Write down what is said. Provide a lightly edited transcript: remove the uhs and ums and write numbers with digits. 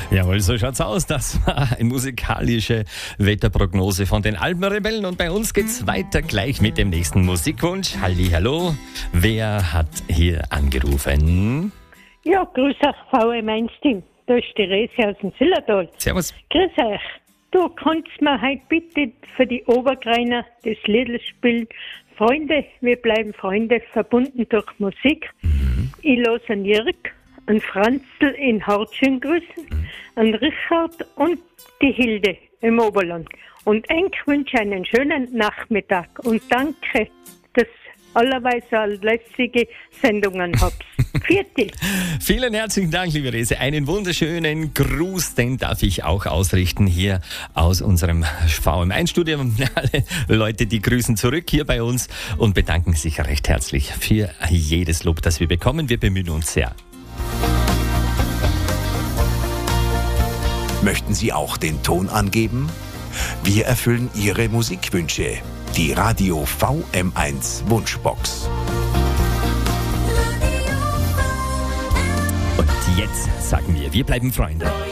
Jawohl, so schaut's aus. Das war eine musikalische Wetterprognose von den Alpenrebellen. Und bei uns geht's weiter gleich mit dem nächsten Musikwunsch. Hallihallo. Wer hat hier angerufen? Ja, grüß euch, VM1-Team. Da ist die Rese aus dem Zillertal. Servus. Grüß euch. Du kannst mir heute bitte für die Obergreiner das Lied spielen. Freunde, wir bleiben Freunde, verbunden durch Musik. Ich lasse einen Jörg, einen Franzl in Hartschön grüßen, einen Richard und die Hilde im Oberland. Und ich wünsche einen schönen Nachmittag und danke, dass allerweise lässige Sendungen habt. Vierte. Vielen herzlichen Dank, liebe Rese. Einen wunderschönen Gruß, den darf ich auch ausrichten hier aus unserem VM1-Studio. Alle Leute, die grüßen zurück hier bei uns und bedanken sich recht herzlich für jedes Lob, das wir bekommen. Wir bemühen uns sehr. Möchten Sie auch den Ton angeben? Wir erfüllen Ihre Musikwünsche. Die Radio VM1 Wunschbox. Und jetzt sagen wir bleiben Freunde.